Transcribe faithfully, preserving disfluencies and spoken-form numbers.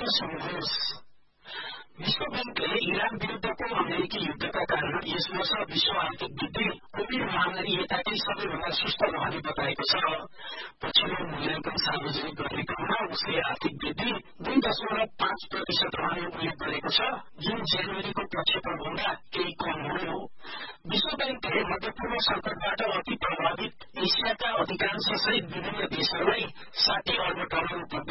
अब सुन्नुहोस्। विश्व बैंकले इरान विरुद्धको अमेरिकी युद्धका कारण यस वर्ष विश्व आर्थिक वृद्धि कोविड महामारी यताकै सबैभन्दा सुस्त रहने बताएको छ। पछिल्लो मूल्याङ्कन सार्वजनिक गर्ने क्रममा उसले आर्थिक वृद्धि दुई दशमलव पाँच प्रतिशत रहने उल्लेख गरेको छ, जुन जनवरीको प्रक्षेपणभन्दा केही कम हो। विश्व बैंकले मध्यपूर्व संकटबाट अति प्रभावित एसियाका अधिकांश सहित विभिन्न देशहरूलाई साठी अर्ब डलर